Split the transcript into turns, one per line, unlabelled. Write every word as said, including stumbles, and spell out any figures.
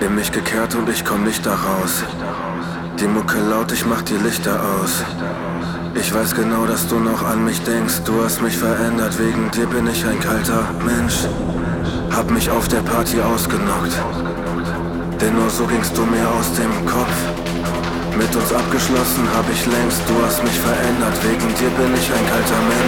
In mich gekehrt und ich komm nicht da raus. Die Mucke laut, ich mach die Lichter aus. Ich weiß genau, dass du noch an mich denkst. Du hast mich verändert, wegen dir bin ich ein kalter Mensch. Hab mich auf der Party ausgenockt, denn nur so gingst du mir aus dem Kopf. Mit uns abgeschlossen hab ich längst, du hast mich verändert, wegen dir bin ich ein kalter Mensch.